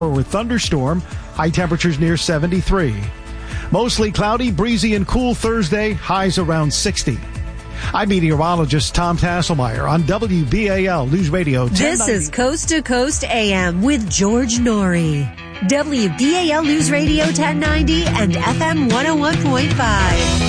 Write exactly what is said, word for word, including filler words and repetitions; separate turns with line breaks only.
with thunderstorm, high temperatures near seventy-three. Mostly cloudy, breezy, and cool Thursday, highs around sixty. I'm meteorologist Tom Tasselmeyer on W B A L News Radio ten ninety.
This is Coast to Coast A M with George Norrie. W B A L News Radio ten ninety and F M one oh one point five.